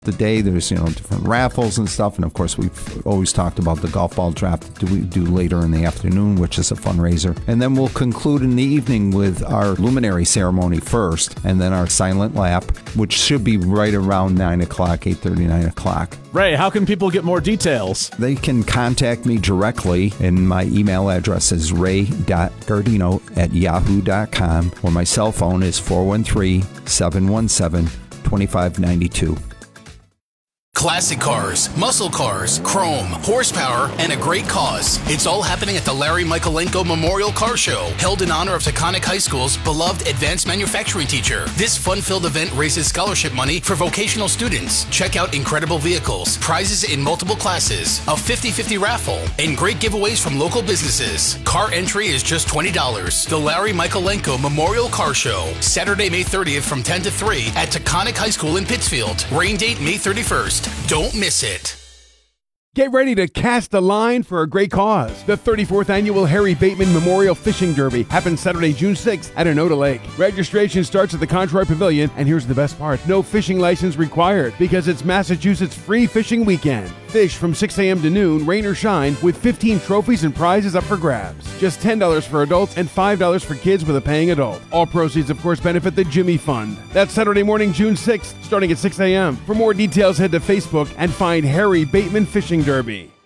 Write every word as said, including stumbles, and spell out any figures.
The day there's, you know, different raffles and stuff, and of course we've always talked about the golf ball draft that we do later in the afternoon, which is a fundraiser. And then we'll conclude in the evening with our luminary ceremony first, and then our silent lap, which should be right around nine o'clock, eight thirty, nine o'clock. Ray, how can people get more details? They can contact me directly, and my email address is ray dot gardino at yahoo dot com, or my cell phone is four one three, seven one seven, two five nine two. Classic cars, muscle cars, chrome, horsepower, and a great cause. It's all happening at the Larry Michaelenko Memorial Car Show, held in honor of Taconic High School's beloved advanced manufacturing teacher. This fun-filled event raises scholarship money for vocational students. Check out incredible vehicles, prizes in multiple classes, a fifty-fifty raffle, and great giveaways from local businesses. Car entry is just twenty dollars. The Larry Michaelenko Memorial Car Show, Saturday, May thirtieth from ten to three at Taconic High School in Pittsfield. Rain date May thirty-first. Don't miss it. Get ready to cast a line for a great cause. The thirty-fourth Annual Harry Bateman Memorial Fishing Derby happens Saturday, June sixth at Onoda Lake. Registration starts at the Controy Pavilion, and here's the best part. No fishing license required because it's Massachusetts Free Fishing Weekend. Fish from six a.m. to noon, rain or shine, with fifteen trophies and prizes up for grabs. Just ten dollars for adults and five dollars for kids with a paying adult. All proceeds, of course, benefit the Jimmy Fund. That's Saturday morning, June sixth, starting at six a.m. For more details, head to Facebook and find Harry Bateman Fishing Derby.